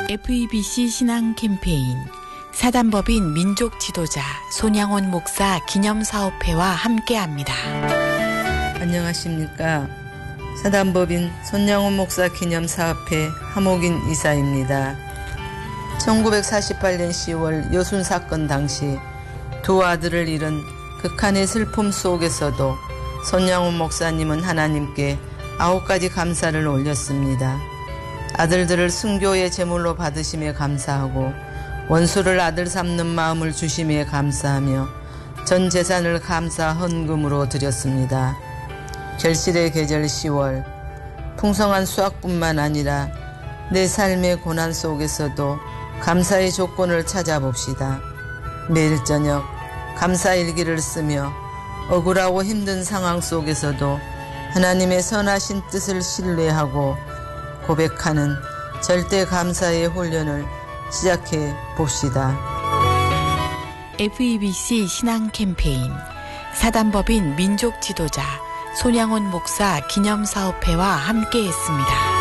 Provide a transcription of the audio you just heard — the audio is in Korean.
FEBC 신앙 캠페인 사단법인 민족 지도자 손양원 목사 기념사업회와 함께합니다. 안녕하십니까. 사단법인 손양원 목사 기념사업회 하목인 이사입니다. 1948년 10월 여순 사건 당시 두 아들을 잃은 극한의 슬픔 속에서도 손양원 목사님은 하나님께 9가지 감사를 올렸습니다. 아들들을 순교의 제물로 받으심에 감사하고 원수를 아들 삼는 마음을 주심에 감사하며 전 재산을 감사 헌금으로 드렸습니다. 결실의 계절 10월 풍성한 수확뿐만 아니라 내 삶의 고난 속에서도 감사의 조건을 찾아봅시다. 매일 저녁 감사일기를 쓰며 억울하고 힘든 상황 속에서도 하나님의 선하신 뜻을 신뢰하고 고백하는 절대 감사의 훈련을 시작해 봅시다. FEBC 신앙 캠페인 사단법인 민족 지도자 손양원 목사 기념사업회와 함께했습니다.